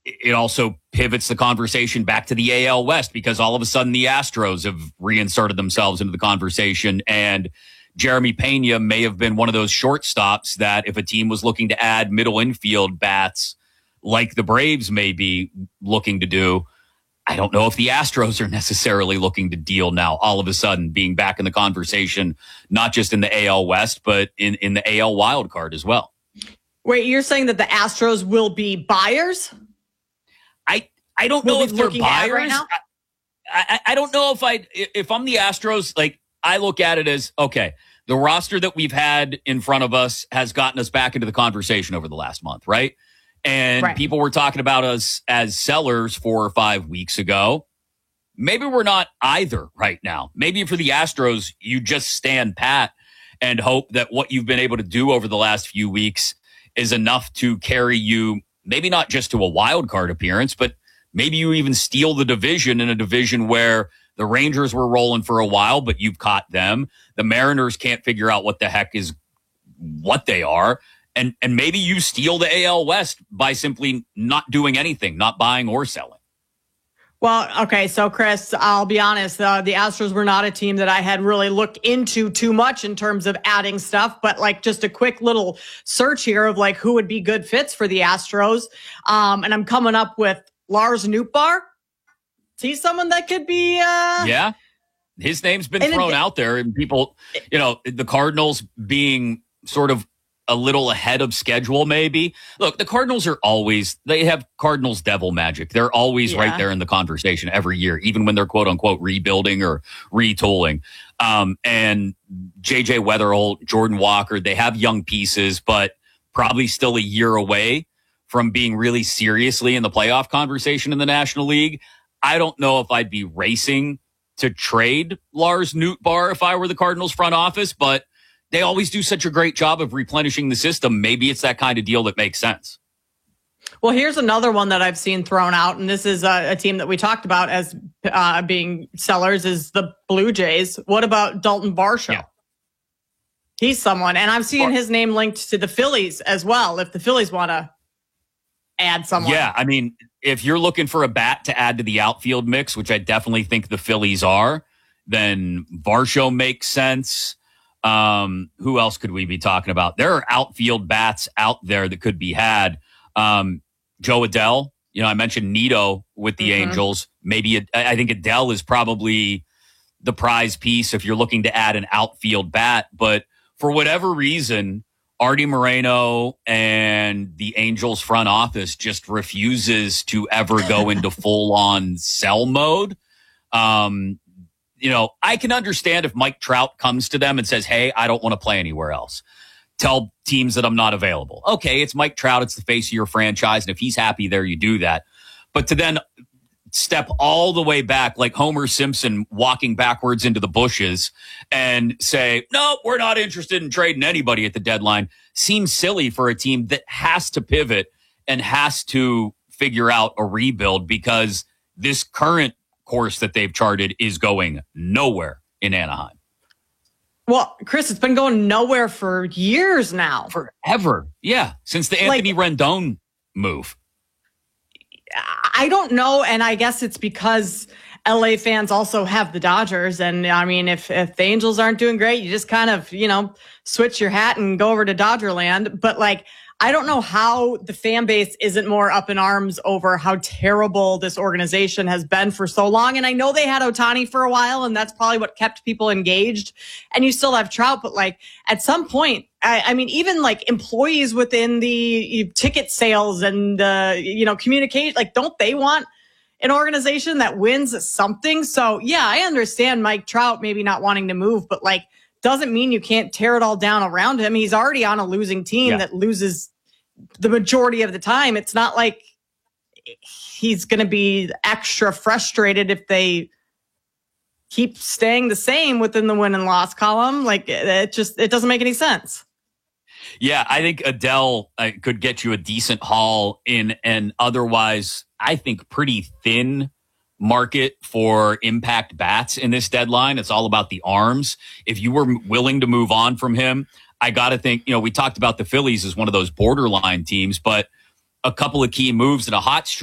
it also pivots the conversation back to the AL West because all of a sudden the Astros have reinserted themselves into the conversation, and Jeremy Pena may have been one of those shortstops that if a team was looking to add middle infield bats like the Braves may be looking to do, I don't know if the Astros are necessarily looking to deal now, all of a sudden being back in the conversation, not just in the AL West, but in the AL wild card as well. Wait, you're saying that the Astros will be buyers? I don't know if they're buyers right now. I don't know if I'm the Astros, like I look at it as, okay, the roster that we've had in front of us has gotten us back into the conversation over the last month, right? And people were talking about us as sellers 4 or 5 weeks ago. Maybe we're not either right now. Maybe for the Astros, you just stand pat and hope that what you've been able to do over the last few weeks is enough to carry you, maybe not just to a wild card appearance, but maybe you even steal the division in a division where the Rangers were rolling for a while, but you've caught them. The Mariners can't figure out what the heck is what they are. And maybe you steal the AL West by simply not doing anything, not buying or selling. Well, okay, so Chris, I'll be honest, the Astros were not a team that I had really looked into too much in terms of adding stuff, but like just a quick little search here of like who would be good fits for the Astros. And I'm coming up with Lars Nootbaar. Is he someone that could be... Yeah, his name's been thrown out there, and people, the Cardinals being sort of a little ahead of schedule, maybe. Look, the Cardinals they have Cardinals devil magic. They're always right there in the conversation every year, even when they're quote unquote rebuilding or retooling. And JJ Weatherholt, Jordan Walker, they have young pieces, but probably still a year away from being really seriously in the playoff conversation in the National League. I don't know if I'd be racing to trade Lars Nootbaar if I were the Cardinals front office, but they always do such a great job of replenishing the system. Maybe it's that kind of deal that makes sense. Well, here's another one that I've seen thrown out, and this is a team that we talked about as being sellers, is the Blue Jays. What about Dalton Varsho? Yeah. He's someone, and I'm seeing his name linked to the Phillies as well, if the Phillies want to add someone. Yeah, I mean, if you're looking for a bat to add to the outfield mix, which I definitely think the Phillies are, then Varsho makes sense. Who else could we be talking about? There are outfield bats out there that could be had. Joe Adell, I mentioned Nito with the Angels. Maybe I think Adell is probably the prize piece if you're looking to add an outfield bat. But for whatever reason, Artie Moreno and the Angels front office just refuses to ever go into full-on sell mode. I can understand if Mike Trout comes to them and says, hey, I don't want to play anywhere else. Tell teams that I'm not available. Okay, it's Mike Trout. It's the face of your franchise. And if he's happy there, you do that. But to then step all the way back like Homer Simpson walking backwards into the bushes and say, no, we're not interested in trading anybody at the deadline seems silly for a team that has to pivot and has to figure out a rebuild because this current course that they've charted is going nowhere in Anaheim. Well, Chris, it's been going nowhere for years now. Forever. Yeah. Since the Anthony Rendon move. I don't know. And I guess it's because LA fans also have the Dodgers. And I mean, if the Angels aren't doing great, you just kind of, switch your hat and go over to Dodgerland. But I don't know how the fan base isn't more up in arms over how terrible this organization has been for so long. And I know they had Ohtani for a while, and that's probably what kept people engaged. And you still have Trout, but at some point, I mean, even employees within the ticket sales and communicate, don't they want an organization that wins something? So yeah, I understand Mike Trout maybe not wanting to move, but doesn't mean you can't tear it all down around him. He's already on a losing team that loses the majority of the time. It's not like he's going to be extra frustrated if they keep staying the same within the win and loss column. It doesn't make any sense. Yeah, I think Adell could get you a decent haul in an otherwise, I think, pretty thin market for impact bats in this deadline. It's all about the arms. If you were willing to move on from him, I got to think, we talked about the Phillies as one of those borderline teams, but a couple of key moves and a hot streak